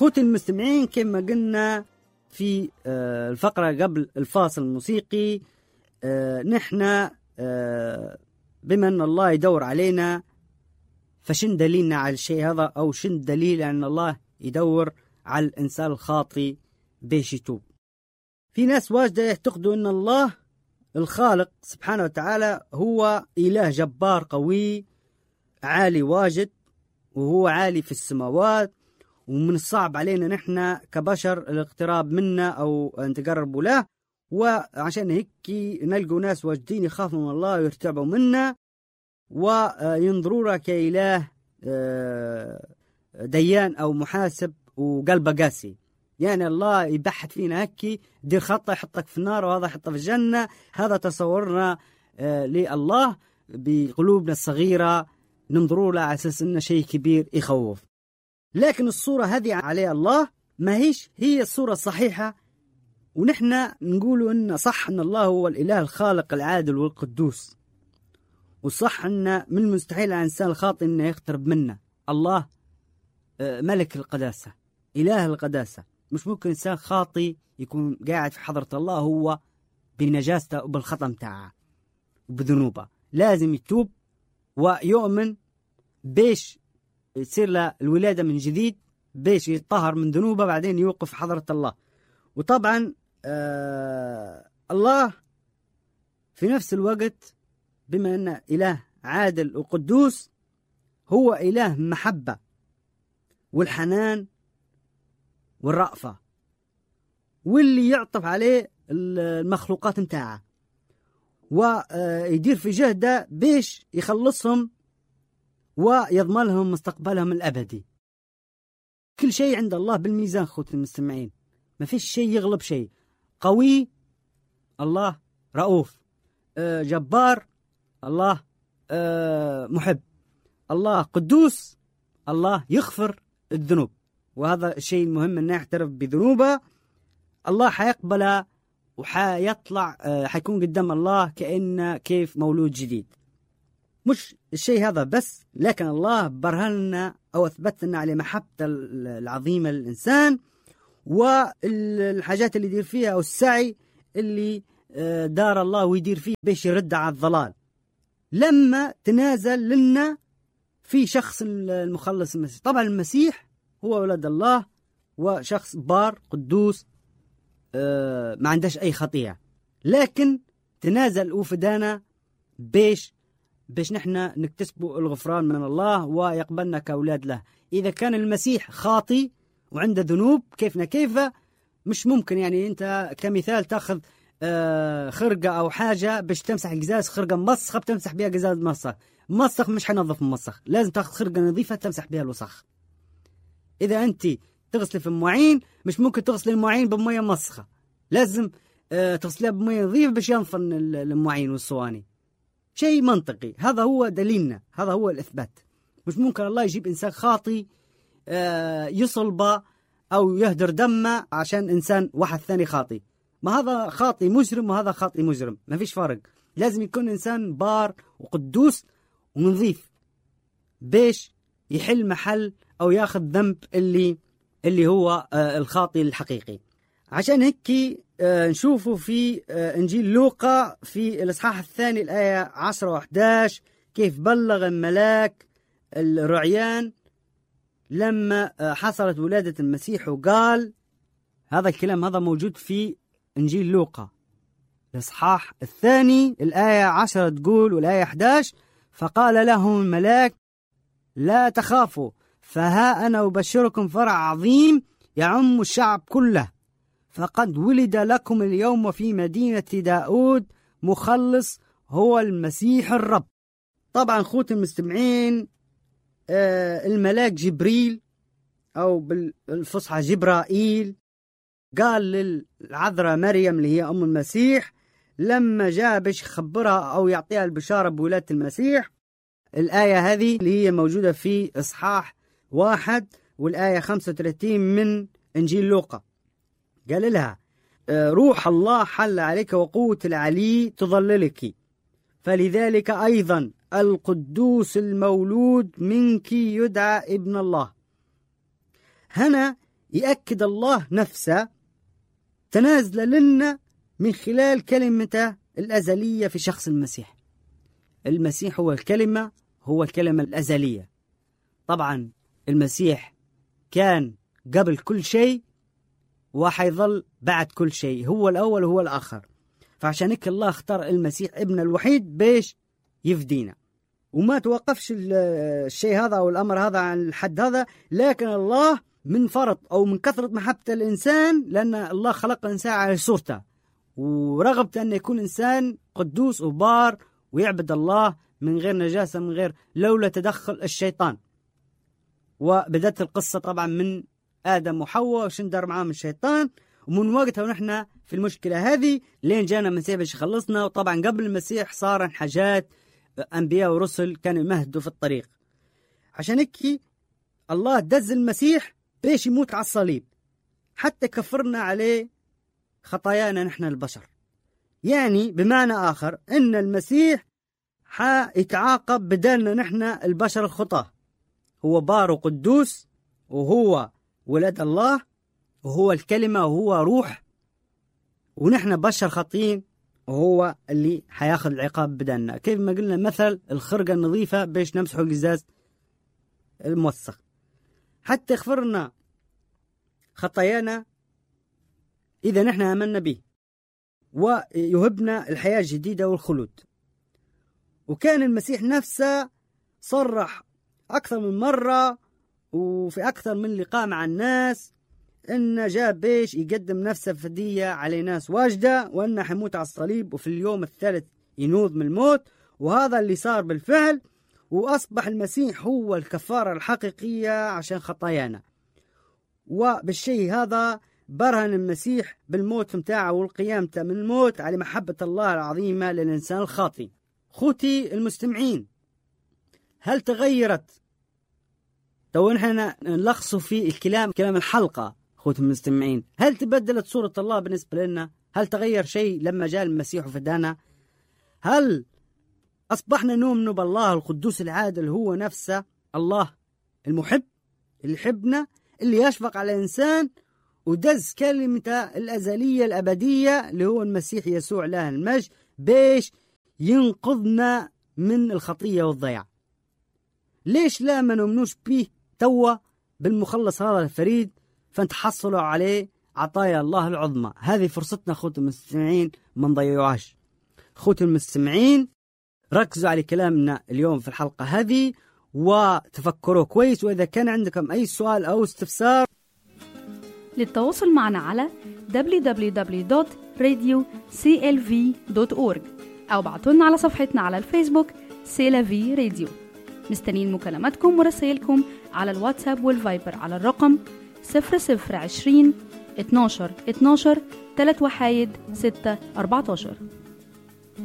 خوتي المستمعين، كما قلنا في الفقرة قبل الفاصل الموسيقي، نحن بما أن الله يدور علينا، فشن دليلنا على الشيء هذا؟ أو شن دليل أن الله يدور على الإنسان الخاطي بيش يتوب؟ في ناس واجدة يعتقدوا أن الله الخالق سبحانه وتعالى هو إله جبار قوي عالي واجد، وهو عالي في السماوات، ومن الصعب علينا نحن كبشر الاقتراب منه أو أن تقربوا له. وعشان هيك نلقوا ناس واجدين يخافوا من الله ويرتعبوا منه وينظروا له كإله ديان أو محاسب وقلبه قاسي. يعني الله يبحث فينا هكي، دير خطة يحطك في النار وهذا يحطه في الجنة. هذا تصورنا لله بقلوبنا الصغيرة، ننظروا له على أساس إنه شيء كبير يخوف. لكن الصورة هذه عليه الله ما هي الصورة الصحيحة، ونحن نقولوا إن صح إن الله هو الإله الخالق العادل والقدوس، وصح إن من المستحيل على الإنسان الخاطئ إنه يقترب منا. الله ملك القداسة، إله القداسة. مش ممكن إنسان خاطئ يكون قاعد في حضرة الله هو بنجاسته وبالخطأ متاعه وبذنوبه. لازم يتوب ويؤمن بيش يصير له الولادة من جديد، بيش يتطهر من ذنوبه، بعدين يوقف في حضرة الله. وطبعا الله في نفس الوقت بما أنه إله عادل وقدوس، هو إله محبة والحنان والرأفة، واللي يعطف عليه المخلوقات متاعه ويدير في جهده بيش يخلصهم ويضمن لهم مستقبلهم الأبدي. كل شيء عند الله بالميزان خوتي المستمعين، ما فيش شيء يغلب شيء. قوي الله، رؤوف، جبار الله، محب الله، قدوس الله، يغفر الذنوب. وهذا الشيء المهم أن نعترف بذنوبه. الله حيقبلها وحيطلع حيكون قدام الله كأنه كيف مولود جديد. مش الشيء هذا بس، لكن الله برهننا أو أثبت لنا على محبته العظيمة للإنسان، والحاجات اللي يدير فيها أو السعي اللي دار الله ويدير فيه بيش يرد على الضلال، لما تنازل لنا في شخص المخلص المسيح. طبعا المسيح هو ولد الله وشخص بار قدوس ما عندهش أي خطيئة، لكن تنازل وفدانا بيش نحن نكتسبوا الغفران من الله ويقبلنا كأولاد له. إذا كان المسيح خاطي وعنده ذنوب كيفنا كيفه، مش ممكن يعني أنت كمثال تأخذ خرقة أو حاجة باش تمسح القزاز، خرقة مسخة بتمسح بها قزاز مسخ مش حنظف المسخ، لازم تأخذ خرقة نظيفة تمسح بها الوسخ. إذا أنت تغسل في المواعين مش ممكن تغسل المواعين بمية مسخة، لازم تغسلها بمية نظيفة باش ينفن المواعين والصواني. شيء منطقي، هذا هو دليلنا، هذا هو الإثبات. مش ممكن الله يجيب إنسان خاطي يصلبه أو يهدر دمه عشان إنسان واحد ثاني خاطي. ما هذا خاطي مجرم وهذا خاطي مجرم، ما فيش فرق. لازم يكون إنسان بار وقدوس ونظيف بيش يحل محل أو ياخذ ذنب اللي هو الخاطي الحقيقي. عشان هيك نشوفوا في إنجيل لوقا في الإصحاح الثاني الآية 10 و11 كيف بلغ الملاك الرعيان لما حصلت ولادة المسيح، وقال هذا الكلام هذا موجود في إنجيل لوقا الإصحاح الثاني الآية 10 تقول والآية 11: فقال لهم الملاك لا تخافوا، فها أنا أبشركم فرع عظيم يعم الشعب كله، فقد ولد لكم اليوم في مدينة داود مخلص هو المسيح الرب. طبعا خوتي المستمعين، الملاك جبريل أو بالفصحى جبرائيل قال للعذراء مريم اللي هي أم المسيح لما جاء باش يخبرها أو يعطيها البشارة بولادة المسيح. الآية هذه اللي هي موجودة في إصحاح 1 والآية 35 من إنجيل لوقا. قال لها روح الله حل عليك وقوة العلي تظللك، فلذلك أيضا القدوس المولود منك يدعى ابن الله. هنا يأكد الله نفسه تنازل لنا من خلال كلمته الأزلية في شخص المسيح. المسيح هو الكلمة الأزلية. طبعا المسيح كان قبل كل شيء وحيظل بعد كل شيء، هو الأول وهو الآخر. فعشان هيك الله اختار المسيح ابن الوحيد بيش يفدينا. وما توقفش الشيء هذا أو الأمر هذا عن الحد هذا، لكن الله من فرط أو من كثرة محبة الإنسان، لأن الله خلق الإنسان على صورته ورغبته أن يكون إنسان قدوس وبار ويعبد الله من غير نجاسة، من غير لولا تدخل الشيطان. وبدأت القصة طبعا من آدم وحواء وشندر معاهم الشيطان، ومن وقتها ونحن في المشكلة هذه لين جانا المسيح باش يخلصنا. وطبعا قبل المسيح صار حاجات أنبياء ورسل كانوا يمهدوا في الطريق. عشان هيك الله دز المسيح باش يموت على الصليب حتى كفرنا عليه خطايانا نحن البشر. يعني بمعنى آخر إن المسيح حيتعاقب بدلنا نحن البشر الخطاة. هو بار وقدوس وهو ولد الله وهو الكلمة وهو روح، ونحن بشر خاطئين وهو اللي حياخذ العقاب بدلنا. كيف ما قلنا مثل الخرقة النظيفة باش نمسحوا القزاز الموسخ حتى يغفرنا خطايانا إذا نحن آمنا به ويهبنا الحياة الجديدة والخلود. وكان المسيح نفسه صرح أكثر من مرة وفي أكثر من لقاء مع الناس إنه جاء بيش يقدم نفسه فدية على ناس واجدة، وإنه حيموت على الصليب وفي اليوم الثالث ينوض من الموت. وهذا اللي صار بالفعل، وأصبح المسيح هو الكفارة الحقيقية عشان خطايانا. وبالشيء هذا برهن المسيح بالموت متاعه والقيامته من الموت على محبة الله العظيمة للإنسان الخاطئ. خوتي المستمعين، هل تغيرت؟ تو نحن نلخصوا في كلام الحلقة خوتي المستمعين، هل تبدلت صورة الله بالنسبة لنا؟ هل تغير شيء لما جاء المسيح وفدانا؟ هل أصبحنا نؤمن بالله القدوس العادل هو نفسه الله المحب اللي يحبنا اللي يشفق على الإنسان ودز كلمته الأزلية الأبدية اللي هو المسيح يسوع له المجد بيش ينقذنا من الخطية والضياع؟ ليش لا ما نؤمنوش به توا بالمخلص هذا الفريد فنتحصلوا عليه عطايا الله العظمى؟ هذه فرصتنا خوتي المستمعين ما نضيعوهاش. خوتي المستمعين ركزوا على كلامنا اليوم في الحلقة هذه وتفكروا كويس، وإذا كان عندكم أي سؤال أو استفسار للتواصل معنا على www.radioclv.org أو بعتولنا على صفحتنا على الفيسبوك سيلافي راديو. مستنين مكالماتكم ورسائلكم على الواتساب والفايبر على الرقم 0020 12 12 3 وحايد 6 14.